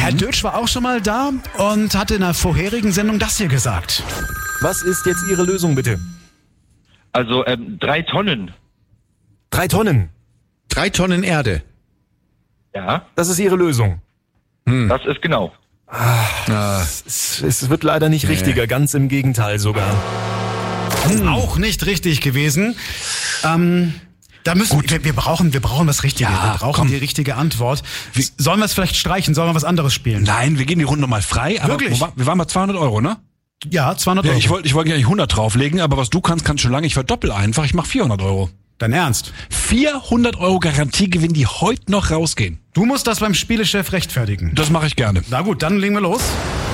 Herr Dötsch war auch schon mal da und hatte in einer vorherigen Sendung das hier gesagt. Was ist jetzt Ihre Lösung, bitte? Also 3 Tonnen. 3 Tonnen. 3 Tonnen Erde. Ja, Das ist Ihre Lösung. das ist genau. Es wird leider nicht richtiger, ganz im Gegenteil sogar. Auch nicht richtig gewesen. Da müssen wir brauchen was Richtiges. Ja, wir brauchen komm. die richtige Antwort. Sollen wir es vielleicht streichen? Sollen wir was anderes spielen? Nein, wir gehen die Runde nochmal frei. Aber Wirklich? wir waren bei 200 Euro, ne? Ja, 200 Ja, Euro. ich wollte eigentlich 100 drauflegen, aber was du kannst schon lange. Ich verdoppel einfach. Ich mache 400 Euro. Dein Ernst? 400 Euro Garantiegewinn, die heute noch rausgehen. Du musst das beim Spielechef rechtfertigen. Das mache ich gerne. Na gut, dann legen wir los.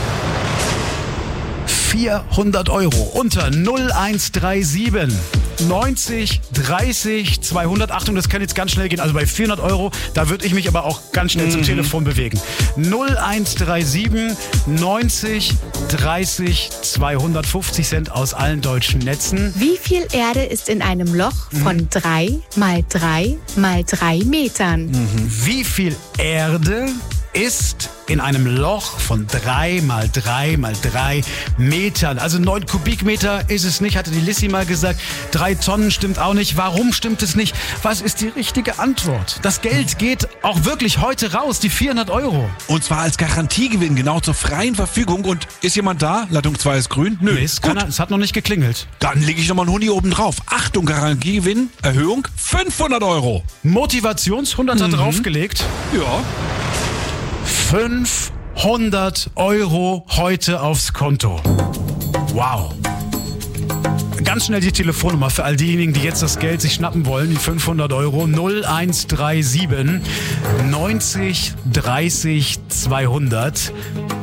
400 Euro unter 0137 90 30 200. Achtung, das kann jetzt ganz schnell gehen. Also bei 400 Euro, da würde ich mich aber auch ganz schnell zum Telefon bewegen. 0137 90 30 250 Cent aus allen deutschen Netzen. Wie viel Erde ist in einem Loch von 3 mal 3 mal 3 Metern? Wie viel Erde ist in einem Loch von 3 mal 3 mal 3 Metern? Also 9 Kubikmeter ist es nicht, hatte die Lissy mal gesagt. 3 Tonnen stimmt auch nicht. Warum stimmt es nicht? Was ist die richtige Antwort? Das Geld geht auch wirklich heute raus, die 400 Euro. Und zwar als Garantiegewinn, genau zur freien Verfügung. Und ist jemand da? Leitung 2 ist grün? Nö. Nee, es hat noch nicht geklingelt. Dann lege ich nochmal einen Huni oben drauf. Achtung, Garantiegewinn, Erhöhung 500 Euro. Motivations-100er draufgelegt. Ja. 500 Euro heute aufs Konto. Wow. Ganz schnell die Telefonnummer für all diejenigen, die jetzt das Geld sich schnappen wollen, die 500 Euro. 0137 90 30 200.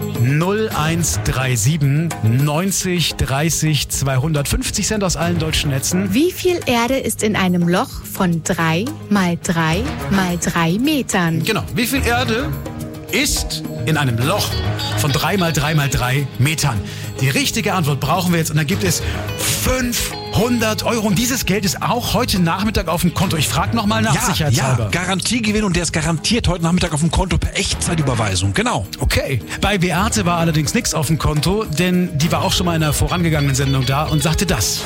0137 90 30 200. 50 Cent aus allen deutschen Netzen. Wie viel Erde ist in einem Loch von 3 mal 3 mal 3 Metern? Genau. Wie viel Erde ist in einem Loch von 3 mal 3 mal 3 Metern? Die richtige Antwort brauchen wir jetzt und dann gibt es 500 Euro. Und dieses Geld ist auch heute Nachmittag auf dem Konto. Ich frage nochmal nach, sicherheitshalber. Garantiegewinn und der ist garantiert heute Nachmittag auf dem Konto per Echtzeitüberweisung. Genau. Okay. Bei Beate war allerdings nichts auf dem Konto, denn die war auch schon mal in einer vorangegangenen Sendung da und sagte das.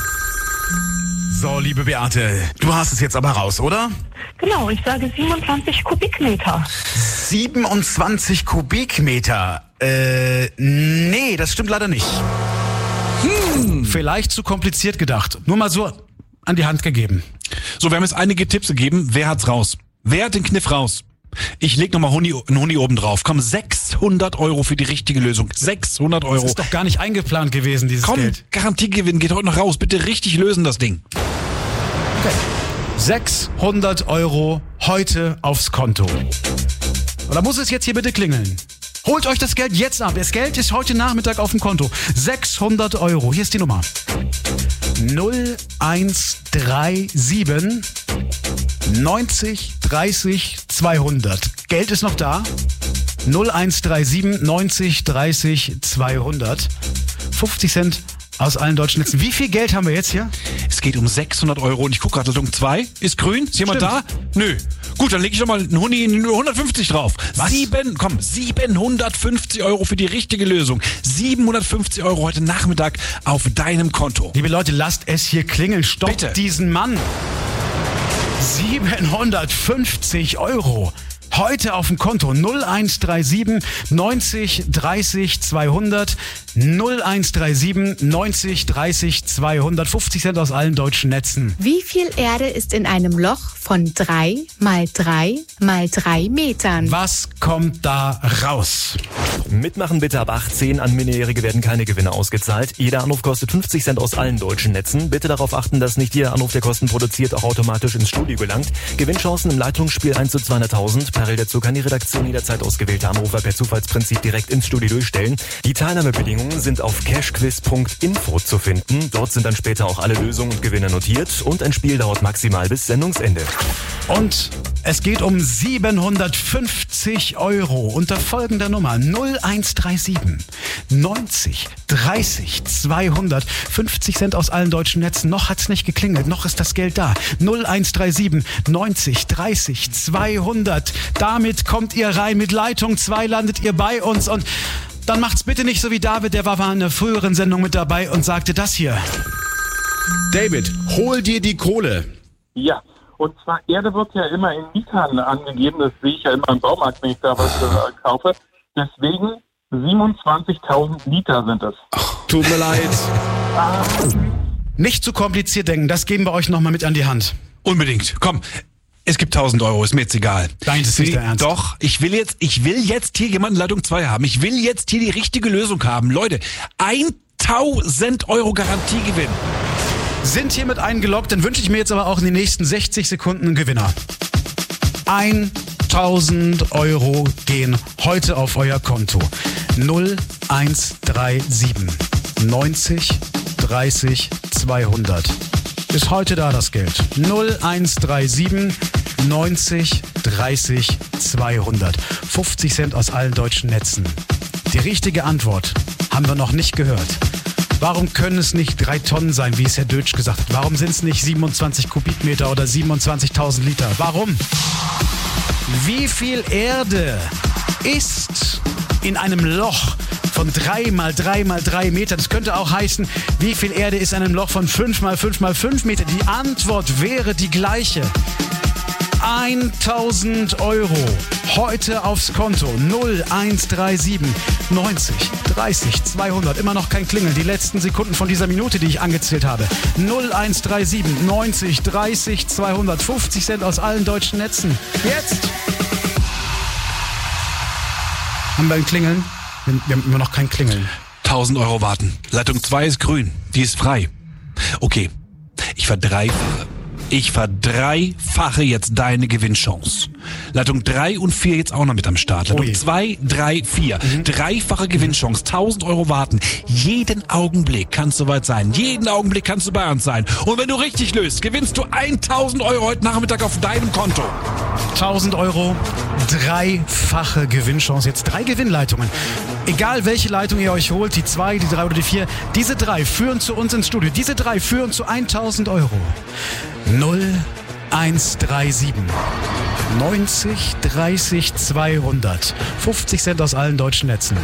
So, liebe Beate, du hast es jetzt aber raus, oder? Genau, ich sage 27 Kubikmeter. 27 Kubikmeter. Nee, das stimmt leider nicht. Vielleicht zu kompliziert gedacht. Nur mal so an die Hand gegeben. So, wir haben jetzt einige Tipps gegeben. Wer hat's raus? Wer hat den Kniff raus? Ich leg nochmal einen Huni oben drauf. Komm, 600 Euro für die richtige Lösung. 600 Euro. Das ist doch gar nicht eingeplant gewesen, dieses Geld. Garantiegewinn geht heute noch raus. Bitte richtig lösen das Ding. Okay. 600 Euro heute aufs Konto. Oder muss es jetzt hier bitte klingeln? Holt euch das Geld jetzt ab. Das Geld ist heute Nachmittag auf dem Konto. 600 Euro. Hier ist die Nummer. 0137 90 30 200. Geld ist noch da. 0137 90 30 200. 50 Cent aus allen deutschen Netzen. Wie viel Geld haben wir jetzt hier? Es geht um 600 Euro und ich gucke gerade, Leitung 2 ist grün. Ist jemand da? Nö. Gut, dann lege ich noch mal einen Huni in 150 drauf. Was? 750 Euro für die richtige Lösung. 750 Euro heute Nachmittag auf deinem Konto. Liebe Leute, lasst es hier klingeln. Stoppt Bitte. diesen Mann. 750 Euro. Heute auf dem Konto 0137 90 30 200 0137 90 30 200. 50 Cent aus allen deutschen Netzen. Wie viel Erde ist in einem Loch von 3 mal 3 mal 3 Metern? Was kommt da raus? Mitmachen bitte ab 18. An Minderjährige werden keine Gewinne ausgezahlt. Jeder Anruf kostet 50 Cent aus allen deutschen Netzen. Bitte darauf achten, dass nicht jeder Anruf, der Kosten produziert, auch automatisch ins Studio gelangt. Gewinnchancen im Leitungsspiel 1 zu 200.000. Parallel dazu kann die Redaktion jederzeit ausgewählte Anrufer per Zufallsprinzip direkt ins Studio durchstellen. Die Teilnahmebedingungen sind auf cashquiz.info zu finden. Dort sind dann später auch alle Lösungen und Gewinne notiert. Und ein Spiel dauert maximal bis Sendungsende. Und es geht um 750 Euro unter folgender Nummer 0137 90 30 200. 50 Cent aus allen deutschen Netzen. Noch hat's nicht geklingelt. Noch ist das Geld da. 0137 90 30 200. Damit kommt ihr rein. Mit Leitung 2 landet ihr bei uns. Und dann macht's bitte nicht so wie David. Der war in einer früheren Sendung mit dabei und sagte das hier. David, hol dir die Kohle. Ja, und zwar Erde wird ja immer in Litern angegeben, das sehe ich ja immer im Baumarkt, wenn ich da was kaufe. Deswegen 27.000 Liter sind es. Tut mir leid. Nicht zu kompliziert denken, das geben wir euch nochmal mit an die Hand. Unbedingt. Komm, es gibt 1.000 Euro, ist mir jetzt egal. Nein, das ist nicht der Ernst. Doch, ich will jetzt hier jemanden Leitung 2 haben. Ich will jetzt hier die richtige Lösung haben. Leute, 1.000 Euro Garantiegewinn. Sind hiermit eingeloggt, dann wünsche ich mir jetzt aber auch in den nächsten 60 Sekunden einen Gewinner. 1.000 Euro gehen heute auf euer Konto. 0137 90 30 200. Ist heute da das Geld. 0137 90 30 200. 50 Cent aus allen deutschen Netzen. Die richtige Antwort haben wir noch nicht gehört. Warum können es nicht 3 Tonnen sein, wie es Herr Dötsch gesagt hat? Warum sind es nicht 27 Kubikmeter oder 27.000 Liter? Warum? Wie viel Erde ist in einem Loch von 3 mal 3 mal 3 Meter? Das könnte auch heißen, wie viel Erde ist in einem Loch von 5 mal 5 mal 5 Meter? Die Antwort wäre die gleiche. 1.000 Euro heute aufs Konto. 0137 90 30 200. Immer noch kein Klingeln. Die letzten Sekunden von dieser Minute, die ich angezählt habe. 0137 90 30 200. 50 Cent aus allen deutschen Netzen. Jetzt! Haben wir ein Klingeln? Wir haben immer noch kein Klingeln. 1.000 Euro warten. Leitung 2 ist grün. Die ist frei. Okay. Ich verdreifache jetzt deine Gewinnchance. Leitung 3 und 4 jetzt auch noch mit am Start. Leitung 2, 3, 4. Dreifache Gewinnchance. 1.000 Euro warten. Jeden Augenblick kann es soweit sein. Jeden Augenblick kannst du bei uns sein. Und wenn du richtig löst, gewinnst du 1.000 Euro heute Nachmittag auf deinem Konto. 1.000 Euro, dreifache Gewinnchance. Jetzt 3 Gewinnleitungen. Egal welche Leitung ihr euch holt, die 2, die 3 oder die 4, diese 3 führen zu uns ins Studio. Diese 3 führen zu 1.000 Euro. 0137 90 30 200. 50 Cent aus allen deutschen Netzen.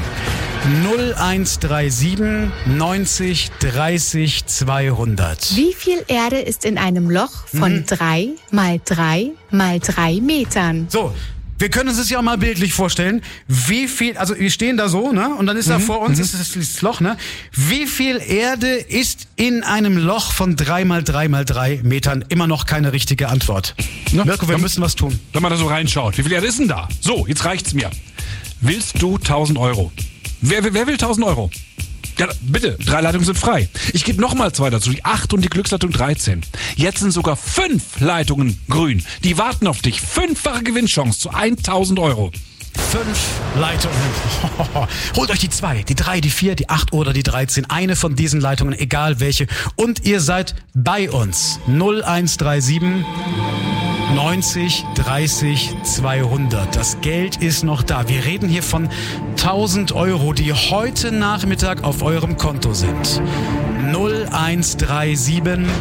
0137 90 30 200. Wie viel Erde ist in einem Loch von 3 mal 3 mal 3 Metern? So. Wir können uns das ja auch mal bildlich vorstellen, wie viel, also wir stehen da so, ne, und dann ist da vor uns ist das Loch, ne, wie viel Erde ist in einem Loch von 3 mal 3 mal 3 Metern? Immer noch keine richtige Antwort. Ja, Mirko, wir müssen was tun. Wenn man da so reinschaut, wie viel Erde ist denn da? So, jetzt reicht's mir. Willst du 1.000 Euro? Wer will 1.000 Euro? Ja, bitte, 3 Leitungen sind frei. Ich gebe nochmal 2 dazu, die 8 und die Glücksleitung 13. Jetzt sind sogar 5 Leitungen grün. Die warten auf dich. 5-fache Gewinnchance zu 1.000 Euro. 5 Leitungen. Holt euch die 2, die 3, die 4, die 8 oder die 13. Eine von diesen Leitungen, egal welche. Und ihr seid bei uns. 0137 90 30 200. Das Geld ist noch da. Wir reden hier von 1.000 Euro, die heute Nachmittag auf eurem Konto sind. 0137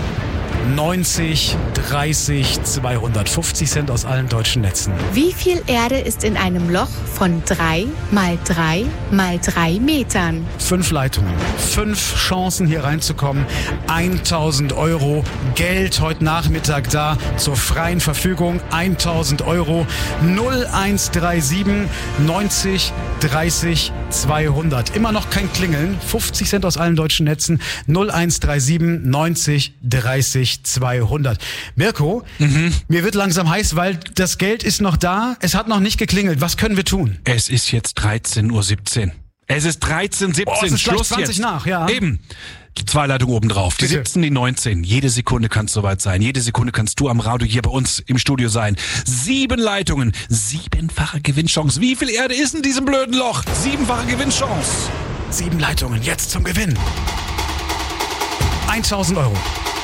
90 30 200. 50 Cent aus allen deutschen Netzen. Wie viel Erde ist in einem Loch von 3 mal 3 mal 3 Metern? 5 Leitungen, 5 Chancen hier reinzukommen. 1.000 Euro Geld heute Nachmittag da zur freien Verfügung. 1.000 Euro. 0137 90 30 200. Immer noch kein Klingeln. 50 Cent aus allen deutschen Netzen. 0137 90 30 200. Mirko, mir wird langsam heiß, weil das Geld ist noch da. Es hat noch nicht geklingelt. Was können wir tun? Es ist jetzt 13:17 Uhr. Es ist 13:17 Uhr. Es ist Schluss 20 jetzt. nach, ja. Eben. Die 2 Leitungen oben drauf. Die Bitte. 17, die 19. Jede Sekunde kann es soweit sein. Jede Sekunde kannst du am Radio hier bei uns im Studio sein. 7 Leitungen. 7-fache Gewinnchance. Wie viel Erde ist in diesem blöden Loch? 7-fache Gewinnchance. 7 Leitungen. Jetzt zum Gewinn. 1.000 Euro.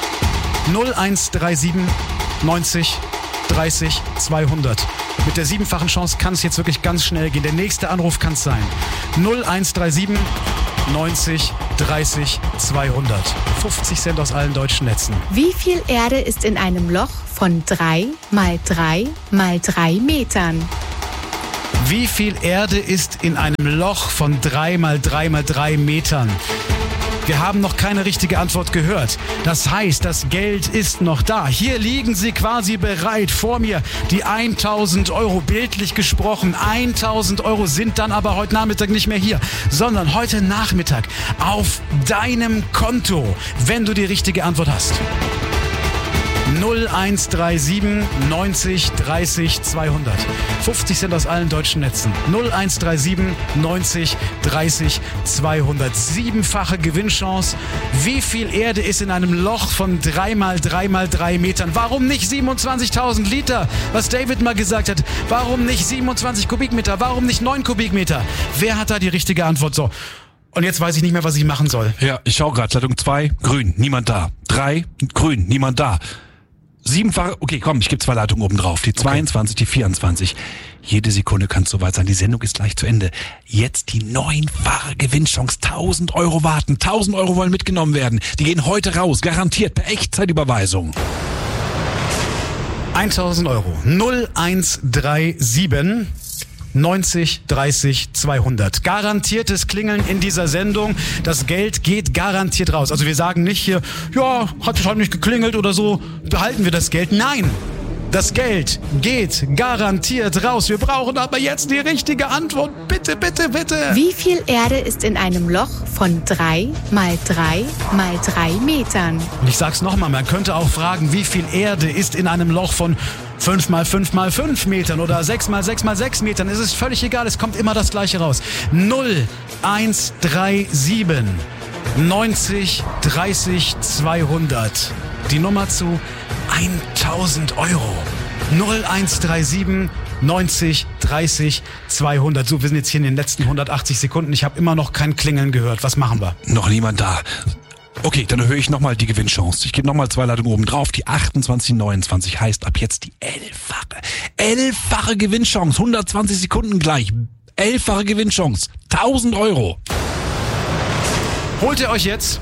0137 90 30 200. Mit der 7-fachen Chance kann es jetzt wirklich ganz schnell gehen. Der nächste Anruf kann es sein. 0137 90 30 200. 50 Cent aus allen deutschen Netzen. Wie viel Erde ist in einem Loch von 3 mal 3 mal 3 Metern? Wie viel Erde ist in einem Loch von 3 mal 3 mal 3 Metern? Wir haben noch keine richtige Antwort gehört. Das heißt, das Geld ist noch da. Hier liegen sie quasi bereit vor mir. Die 1000 Euro, bildlich gesprochen. 1000 Euro sind dann aber heute Nachmittag nicht mehr hier, sondern heute Nachmittag auf deinem Konto, wenn du die richtige Antwort hast. 0137 90 30 200. 50 Cent aus allen deutschen Netzen. 0137 90 30 200. 7-fache Gewinnchance. Wie viel Erde ist in einem Loch von 3 mal 3 mal 3 Metern? Warum nicht 27.000 Liter? Was David mal gesagt hat. Warum nicht 27 Kubikmeter? Warum nicht 9 Kubikmeter? Wer hat da die richtige Antwort? So. Und jetzt weiß ich nicht mehr, was ich machen soll. Ja, ich schau gerade. Leitung 2, grün, niemand da. 3, grün, niemand da. 7-fache, okay, komm, ich gebe 2 Leitungen oben drauf. Die 22, die 24. Jede Sekunde kann es soweit sein. Die Sendung ist gleich zu Ende. Jetzt die 9-fache Gewinnchance. 1000 Euro warten. 1000 Euro wollen mitgenommen werden. Die gehen heute raus. Garantiert per Echtzeitüberweisung. 1000 Euro. 0137 90 30 200. Garantiertes Klingeln in dieser Sendung. Das Geld geht garantiert raus. Also wir sagen nicht hier, ja, hat halt nicht geklingelt oder so, behalten wir das Geld. Nein, das Geld geht garantiert raus. Wir brauchen aber jetzt die richtige Antwort. Bitte, bitte, bitte. Wie viel Erde ist in einem Loch von 3 mal 3 mal 3 Metern? Und ich sag's nochmal, man könnte auch fragen, wie viel Erde ist in einem Loch von 5 mal 5 mal 5 Metern oder 6 mal 6 mal 6 Metern. Es ist völlig egal, es kommt immer das Gleiche raus. 0137 90 30 200. Die Nummer zu 1000 Euro. 0137 90 30 200. So, wir sind jetzt hier in den letzten 180 Sekunden. Ich habe immer noch kein Klingeln gehört. Was machen wir? Noch niemand da. Okay, dann erhöhe ich nochmal die Gewinnchance. Ich gebe nochmal 2 Leitungen oben drauf. Die 28, 29 heißt ab jetzt die 11-fache. 11-fache Gewinnchance. 120 Sekunden gleich. 11-fache Gewinnchance. 1000 Euro. Holt ihr euch jetzt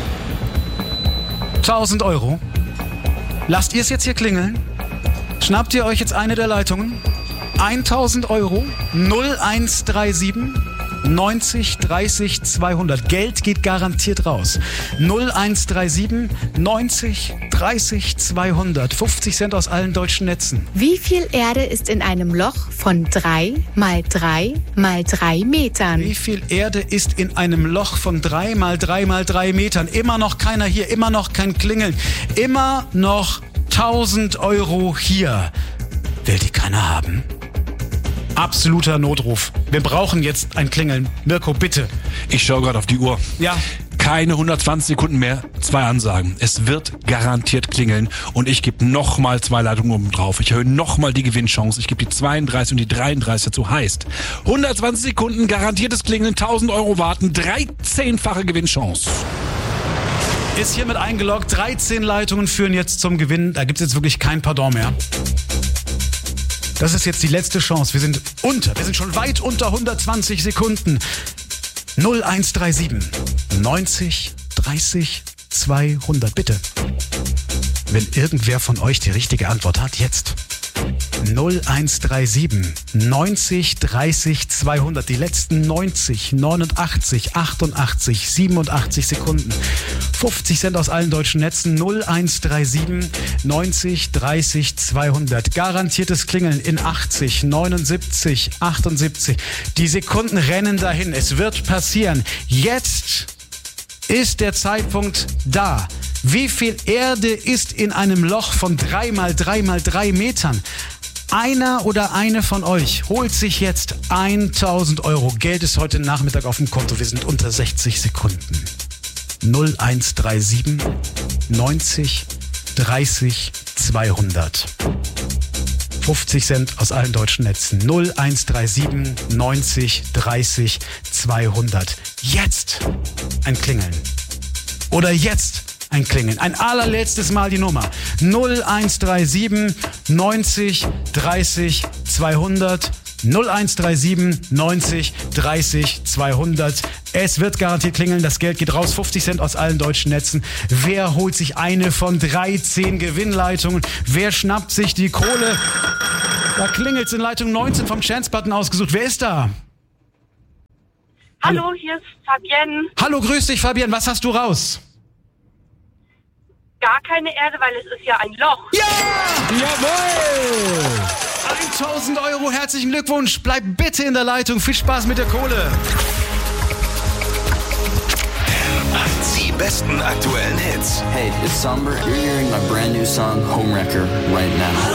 1000 Euro? Lasst ihr es jetzt hier klingeln? Schnappt ihr euch jetzt eine der Leitungen? 1000 Euro. 0137 90 30 200. Geld geht garantiert raus. 0137 90 30 200. 50 Cent aus allen deutschen Netzen. Wie viel Erde ist in einem Loch von 3 mal 3 mal 3 Metern? Wie viel Erde ist in einem Loch von 3 mal 3 mal 3 Metern? Immer noch keiner hier, immer noch kein Klingeln. Immer noch 1000 Euro hier. Will die keiner haben? Absoluter Notruf. Wir brauchen jetzt ein Klingeln. Mirko, bitte. Ich schaue gerade auf die Uhr. Ja. Keine 120 Sekunden mehr. 2 Ansagen. Es wird garantiert klingeln. Und ich gebe nochmal 2 Leitungen oben drauf. Ich erhöhe nochmal die Gewinnchance. Ich gebe die 32 und die 33 dazu. Heißt 120 Sekunden garantiertes Klingeln. 1000 Euro warten. 13-fache Gewinnchance. Ist hiermit eingeloggt. 13 Leitungen führen jetzt zum Gewinn. Da gibt es jetzt wirklich kein Pardon mehr. Das ist jetzt die letzte Chance. Wir sind schon weit unter 120 Sekunden. 0137 90 30 200. Bitte. Wenn irgendwer von euch die richtige Antwort hat, jetzt. 0137 90 30 200. Die letzten 90, 89, 88, 87 Sekunden. 50 Cent aus allen deutschen Netzen. 0137 90 30 200. Garantiertes Klingeln in 80, 79, 78. Die Sekunden rennen dahin. Es wird passieren. Jetzt ist der Zeitpunkt da. Wie viel Erde ist in einem Loch von 3 mal 3 mal 3 Metern? Einer oder eine von euch holt sich jetzt 1000 Euro. Geld ist heute Nachmittag auf dem Konto. Wir sind unter 60 Sekunden. 0137 90 30 200. 50 Cent aus allen deutschen Netzen. 0137 90 30 200. Jetzt ein Klingeln. Oder jetzt ein Klingeln. Ein allerletztes Mal die Nummer. 0137 90 30 200. 0137 90 30 200. Es wird garantiert klingeln. Das Geld geht raus. 50 Cent aus allen deutschen Netzen. Wer holt sich eine von 13 Gewinnleitungen? Wer schnappt sich die Kohle? Da klingelt's in Leitung 19 vom Chance-Button ausgesucht. Wer ist da? Hallo, hier ist Fabienne. Hallo, grüß dich, Fabienne. Was hast du raus? Gar keine Erde, weil es ist ja ein Loch. Ja! Jawohl! 1000 Euro, herzlichen Glückwunsch. Bleib bitte in der Leitung. Viel Spaß mit der Kohle. Die besten aktuellen Hits. Hey, it's Somber. You're hearing my brand new song, Homewrecker, right now.